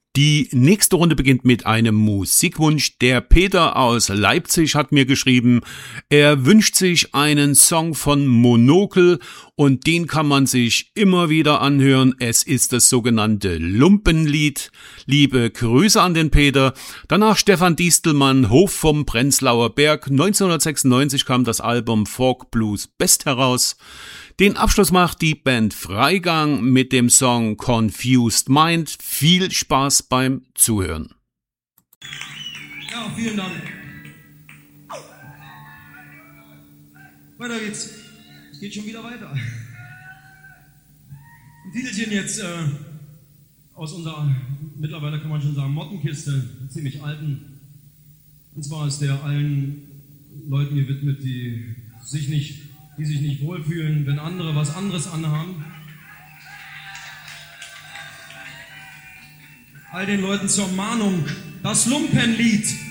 Die nächste Runde beginnt mit einem Musikwunsch. Der Peter aus Leipzig hat mir geschrieben, er wünscht sich einen Song von Monokel und den kann man sich immer wieder anhören. Es ist das sogenannte Lumpenlied. Liebe Grüße an den Peter. Danach Stefan Distelmann, Hof vom Prenzlauer Berg. 1996 kam das Album Folk Blues Best heraus. Den Abschluss macht die Band Freigang mit dem Song Confused Mind. Viel Spaß beim Zuhören. Ja, vielen Dank. Weiter geht's. Es geht schon wieder weiter. Ein Titelchen jetzt aus unserer, mittlerweile kann man schon sagen, Mottenkiste, ziemlich alten. Und zwar ist der allen Leuten gewidmet, die sich nicht wohlfühlen, wenn andere was anderes anhaben. All den Leuten zur Mahnung, das Lumpenlied.